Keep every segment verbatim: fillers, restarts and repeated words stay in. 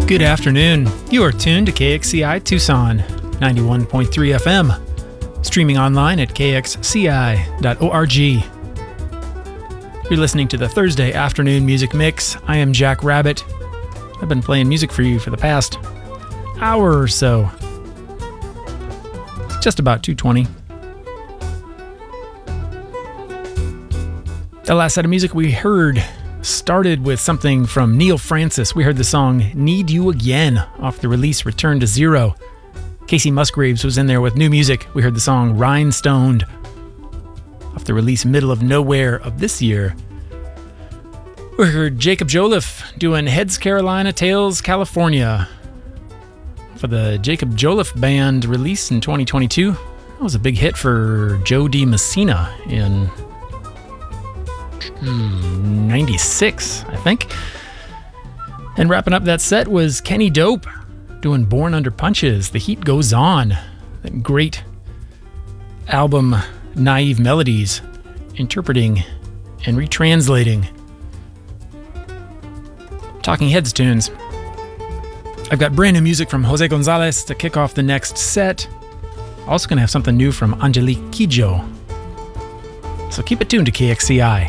Good afternoon. You are tuned to K X C I Tucson, ninety-one point three F M, streaming online at k x c i dot org. You're listening to the Thursday afternoon music mix. I am Jack Rabbit. I've been playing music for you for the past hour or so. It's just about two twenty. The last set of music we heard started with something from Neil Francis. We heard the song Need You Again off the release Return to Zero. Casey Musgraves was in there with new music. We heard the song Rhinestoned off the release Middle of Nowhere of this year. We heard Jacob Joliffe doing Heads Carolina, Tails California for the Jacob Joliffe Band release in twenty twenty-two. That was a big hit for Joe D. Messina in ninety-six, I think. And wrapping up that set was Kenny Dope doing Born Under Punches, The Heat Goes On. That great album, Naive Melodies, interpreting and retranslating Talking Heads tunes. I've got brand new music from Jose Gonzalez to kick off the next set. Also going to have something new from Angelique Kidjo. So keep it tuned to K X C I.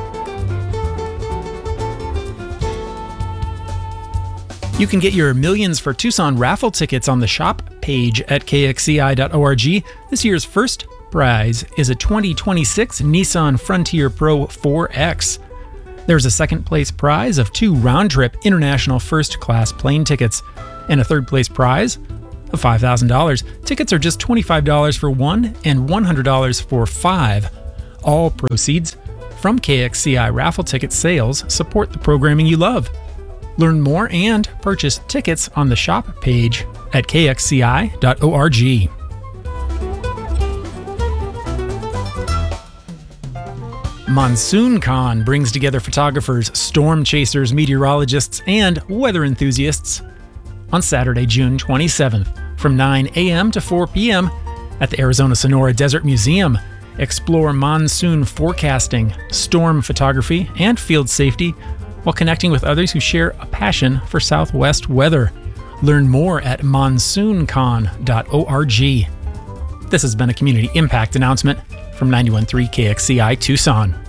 You can get your Millions for Tucson raffle tickets on the shop page at k x c i dot org. This year's first prize is a twenty twenty-six Nissan Frontier Pro four X. There's a second place prize of two round-trip international first-class plane tickets and a third place prize of five thousand dollars. Tickets are just twenty-five dollars for one and one hundred dollars for five. All proceeds from K X C I raffle ticket sales support the programming you love. Learn more and purchase tickets on the shop page at k x c i dot org. MonsoonCon brings together photographers, storm chasers, meteorologists, and weather enthusiasts on Saturday, June twenty-seventh from nine a.m. to four p.m. at the Arizona Sonora Desert Museum. Explore monsoon forecasting, storm photography, and field safety while connecting with others who share a passion for Southwest weather. Learn more at monsoon con dot org. This has been a community impact announcement from ninety-one point three K X C I Tucson.